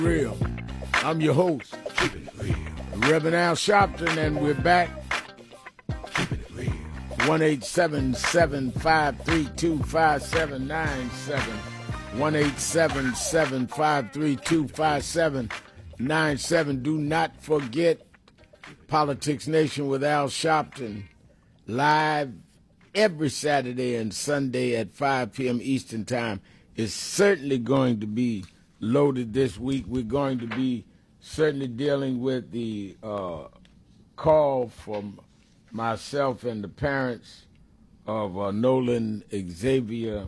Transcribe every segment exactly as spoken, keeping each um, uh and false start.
Real. I'm your host, Reverend Al Sharpton, and we're back. one eight seven seven, five three two, five seven nine seven. one eight seven seven, five three two, five seven nine seven. Do not forget Politics Nation with Al Sharpton, live every Saturday and Sunday at five p.m. Eastern Time. Is certainly going to be loaded this week. We're going to be certainly dealing with the uh, call from myself and the parents of uh, Nolan Xavier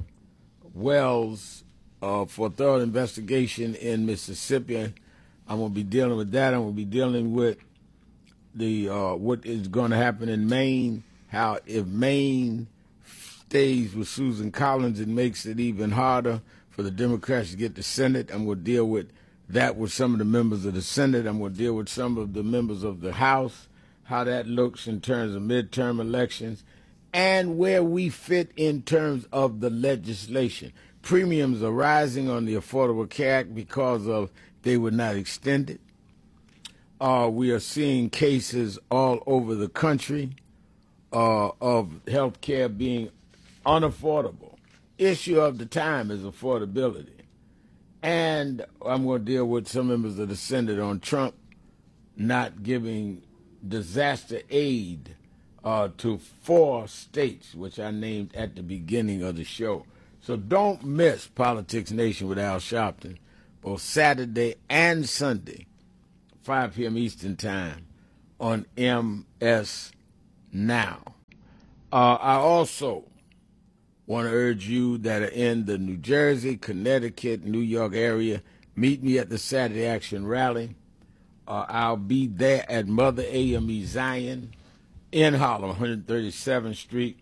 Wells uh, for thorough investigation in Mississippi. I'm going to be dealing with that. I'm going to be dealing with the uh, what is going to happen in Maine, how if Maine stays with Susan Collins, it makes it even harder for the Democrats to get the Senate. I'm going to deal with that with some of the members of the Senate. I'm going to deal with some of the members of the House, how that looks in terms of midterm elections, and where we fit in terms of the legislation. Premiums are rising on the Affordable Care Act because of they were not extended. Uh, we are seeing cases all over the country uh, of health care being unaffordable. Issue of the time is affordability. And I'm going to deal with some members of the Senate on Trump not giving disaster aid uh, to four states, which I named at the beginning of the show. So don't miss Politics Nation with Al Sharpton, both Saturday and Sunday, five p.m. Eastern Time on M S Now. Uh, I also want to urge you that are in the New Jersey, Connecticut, New York area, meet me at the Saturday Action Rally. Uh, I'll be there at Mother A M E Zion in Harlem, one thirty-seventh Street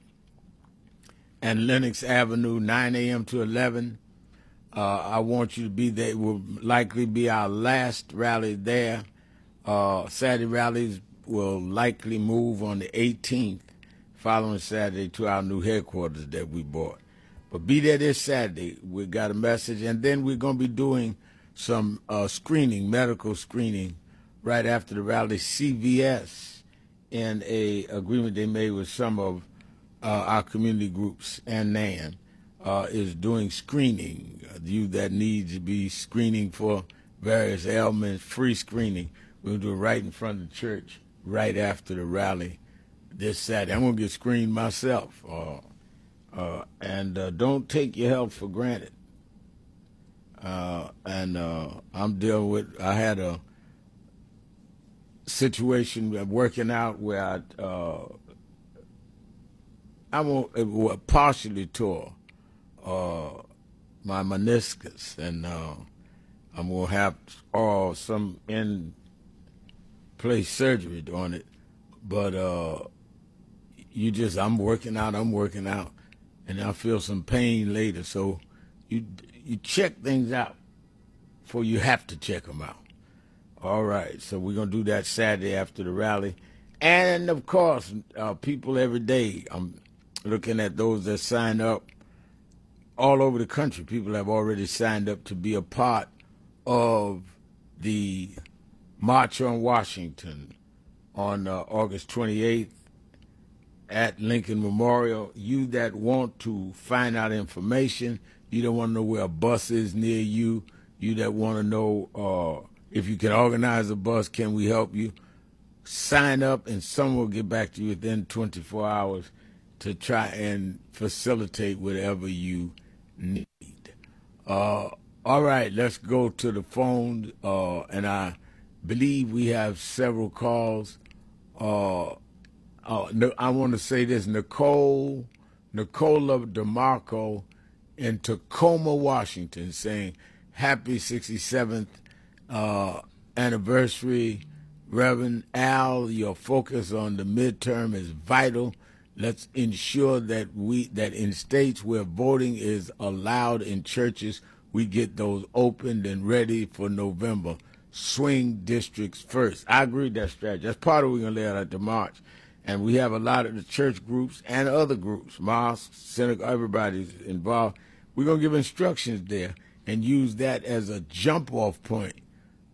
and Lenox Avenue, nine a.m. to eleven. Uh, I want you to be there. It will likely be our last rally there. Uh, Saturday rallies will likely move on the eighteenth, following Saturday, to our new headquarters that we bought. But be there this Saturday. We got a message. And then we're going to be doing some uh, screening, medical screening, right after the rally. C V S, in a agreement they made with some of uh, our community groups and NAN, uh, is doing screening. Uh, you that needs to be screening for various ailments, free screening. We'll do it right in front of the church, right after the rally this Saturday. I'm going to get screened myself. Uh, uh, and uh, don't take your health for granted. Uh, and uh, I'm dealing with, I had a situation of working out where I, uh, I'm a, partially tore uh, my meniscus. And uh, I'm going to have all some in place surgery on it. But uh, you just, I'm working out, I'm working out, and I feel some pain later. So you you check things out before you have to check them out. All right, so we're going to do that Saturday after the rally. And, of course, uh, people every day, I'm looking at those that sign up all over the country. People have already signed up to be a part of the March on Washington on uh, August twenty-eighth at Lincoln Memorial. You that want to find out information, you don't want to know where a bus is near you, you that want to know uh, if you can organize a bus, can we help you? Sign up and someone will get back to you within twenty-four hours to try and facilitate whatever you need. Uh, all right, let's go to the phone, uh, and I believe we have several calls. Uh, uh, I want to say this, Nicole, Nicola DeMarco in Tacoma, Washington, saying, happy sixty-seventh uh, anniversary. Reverend Al, your focus on the midterm is vital. Let's ensure that we that in states where voting is allowed in churches, we get those opened and ready for November. Swing districts first. I agree with that strategy. That's part of what we're going to lay out at the march. And we have a lot of the church groups and other groups, mosques, synagogue, everybody's involved. We're going to give instructions there and use that as a jump-off point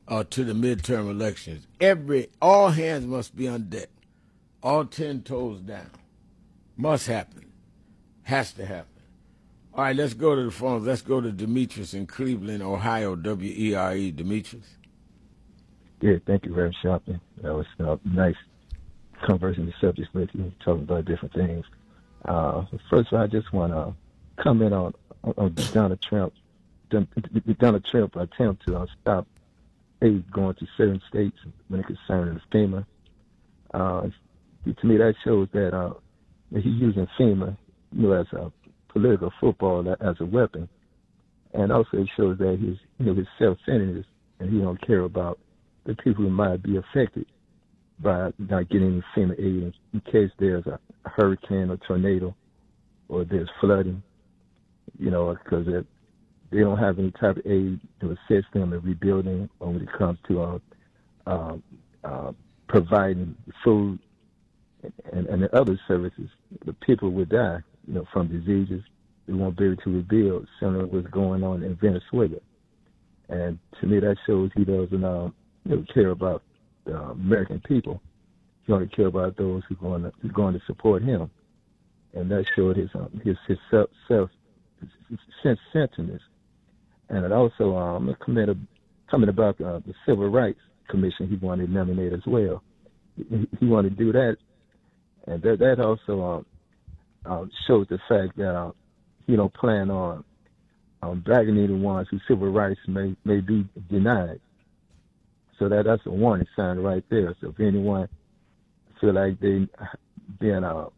uh, to the midterm elections. Every all hands must be on deck. All ten toes down. Must happen. Has to happen. All right, let's go to the phones. Let's go to Demetrius in Cleveland, Ohio, W E R E. Demetrius. Yeah, thank you, Reverend Sharpton. That was uh, nice conversing the subjects with you, talking about different things. Uh, first of all, I just want to comment on, on Donald Trump. Donald Trump attempt to uh, stop aid going to certain states when it concerns FEMA. Uh, to me, that shows that, uh, that he's using FEMA, you know, as a political football, as a weapon, and also it shows that his, you know, his self-centeredness, and he don't care about the people who might be affected by not getting FEMA aid in case there's a hurricane or tornado or there's flooding, you know, because they don't have any type of aid to assist them in rebuilding, or when it comes to uh, uh, uh, providing food and, and the other services. The people would die, you know, from diseases. They won't be able to rebuild, similar to what's going on in Venezuela. And to me, that shows he doesn't uh, you know, care about the uh, American people. He only care about those who are going to, who are going to support him. And that showed his um, his, his self, self his centeredness. And it also um, comment, comment about uh, the Civil Rights Commission he wanted to nominate as well. He, he wanted to do that. And that, that also um, uh, shows the fact that uh, he don't plan on um, blacking any ones whose civil rights may, may be denied. So that that's a warning sign right there. So if anyone feel like they being uh,